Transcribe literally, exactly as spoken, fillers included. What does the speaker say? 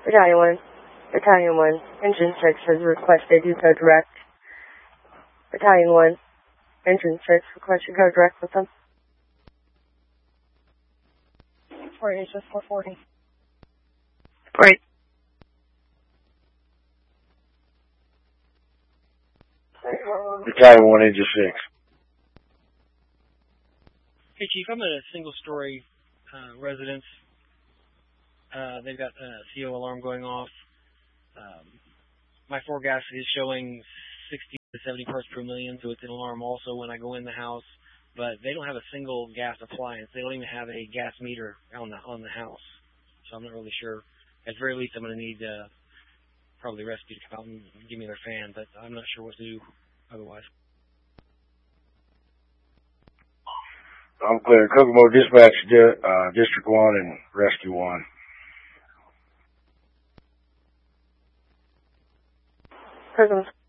Battalion one. Battalion one. Engine six has requested you go direct. Battalion one. Engine six requests you go direct with them. four eight, just four forty. Great. Battalion one, Engine six. Hey, Chief, I'm in a single-story uh, residence. Uh, they've got a C O alarm going off. Um, my forecast is showing sixty to seventy parts per million, so it's an alarm also when I go in the house. But they don't have a single gas appliance. They don't even have a gas meter on the on the house. So I'm not really sure. At the very least, I'm going to need uh, probably rescue to come out and give me their fan, but I'm not sure what to do otherwise. I'm clear. Kokomo Dispatch, uh, District one and Rescue one. Prisons.